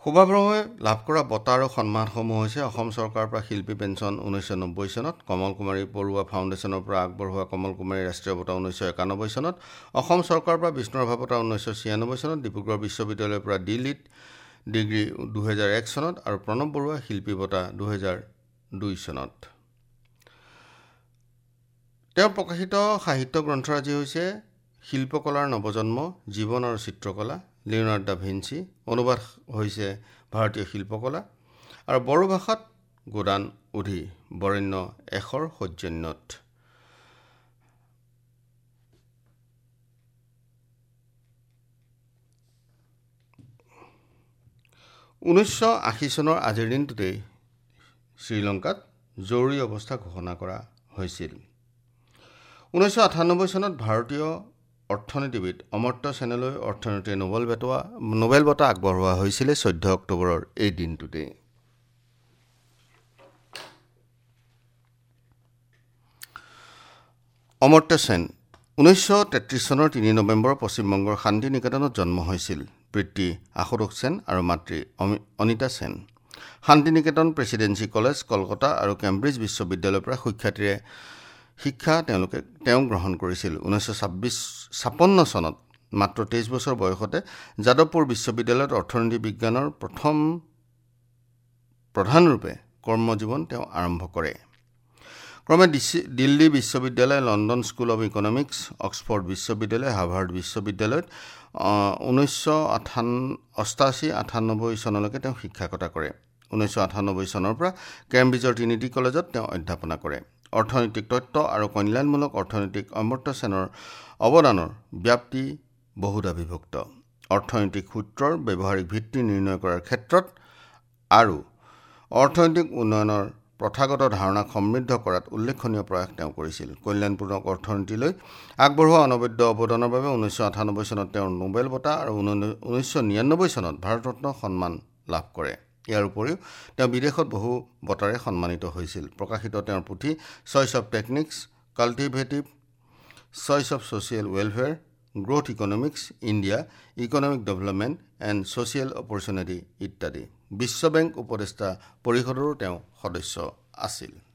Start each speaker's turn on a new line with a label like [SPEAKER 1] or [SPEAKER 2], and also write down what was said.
[SPEAKER 1] সৌভাগ্যক্ৰমে লাভ কৰা বঁটা আৰু সন্মানসমূহ হৈছে অসম চৰকাৰৰ পৰা শিল্পী পেঞ্চন 1990 চনত, কমল কুমাৰী বৰুৱা ফাউণ্ডেশ্যনৰ পৰা আগবঢ়োৱা কমল কুমাৰী ৰাষ্ট্ৰীয় বঁটা 1991 চনত, অসম চৰকাৰৰ পৰা বিষ্ণুৰাভা বঁটা 1996 চনত, ডিব্ৰুগড় বিশ্ববিদ্যালয়ৰ পৰা ডি.লিট ডিগ্ৰী 2001 চনত আৰু প্ৰণৱ বৰুৱা শিল্পী বঁটা 2002 চনত। তেওঁৰ প্ৰকাশিত সাহিত্য গ্ৰন্থৰাজি হৈছে শিল্পকলাৰ নৱজন্ম, জীৱন আৰু চিত্ৰকলা, লিঅ'নাৰ্ড দা ভিঞ্চি, অনুবাদ হৈছে ভাৰতীয় শিল্পকলা, আৰু বড়ো ভাষাত গোদান উধি বৰেণ্য এশৰ সৌজন্যত। (1980) চনৰ আজিৰ দিনটোতেই শ্ৰীলংকাত জৰুৰী অৱস্থা ঘোষণা কৰা হৈছিল। 1998 চনত ভাৰতীয় অৰ্থনীতিবিদ অমৰ্ত্য সেনলৈ অৰ্থনীতিৰ নোবেল বঁটা আগবঢ়োৱা হৈছিল 14 অক্টোবৰৰ এই দিনটোতে। অমৰ্ত্য সেন 1933 চনৰ 3 নৱেম্বৰ পশ্চিমবংগৰ শান্তি নিকেতনত জন্ম হৈছিল। পিতৃ আশুতোষ সেন আৰু মাতৃ অনিতা সেন। শান্তি নিকেতন প্ৰেচিডেন্সি কলেজ, কলকাতা আৰু কেম্ব্ৰিজ বিশ্ববিদ্যালয়ৰ পৰা সুখ্যাতিৰে শিক্ষা তেওঁ গ্ৰহণ কৰিছিল। 1956 চনত মাত্ৰ 23 বছৰ বয়সতে যাদৱপুৰ বিশ্ববিদ্যালয়ত অৰ্থনীতি বিজ্ঞানৰ প্ৰধানৰূপে কৰ্মজীৱন তেওঁ আৰম্ভ কৰে। ক্ৰমে দিল্লী বিশ্ববিদ্যালয়, London school of economics, Oxford বিশ্ববিদ্যালয়, হাৰ্ভাৰ্ড বিশ্ববিদ্যালয়ত 1988-98 চনলৈকে তেওঁ শিক্ষকতা কৰে। 1998 চনৰ পৰা কেম্ব্ৰিজৰ ট্ৰিনিটি কলেজত তেওঁ অধ্যাপনা কৰে। অৰ্থনৈতিক তত্ত্ব আৰু কল্যাণমূলক অৰ্থনীতিক অমৰ্ত্য সেনৰ অৱদানৰ ব্যাপ্তি বহুধা-বিভক্ত। অৰ্থনৈতিক সূত্ৰৰ ব্যৱহাৰিক ভিত্তি নিৰ্ণয় কৰাৰ ক্ষেত্ৰত আৰু অৰ্থনৈতিক উন্নয়নৰ প্ৰথাগত ধাৰণাক সমৃদ্ধ কৰাত উল্লেখনীয় প্ৰয়াস তেওঁ কৰিছিল। কল্যাণপূৰ্ণক অৰ্থনীতিলৈ আগবঢ়োৱা অনবদ্য অৱদানৰ বাবে 1998 চনত তেওঁৰ নোবেল বঁটা আৰু 1999 চনত ভাৰতৰত্ন সন্মান লাভ কৰে। ইয়াৰ উপৰিও তেওঁ বিদেশত বহু বঁটাৰে সন্মানিত হৈছিল। প্ৰকাশিত তেওঁৰ পুথি choice of techniques, কাল্টিভেটিভ choice of social welfare, growth economics, India, economic development and social opportunity ইত্যাদি। বিশ্ব বেংক উপদেষ্টা পৰিষদৰো তেওঁ সদস্য আছিল।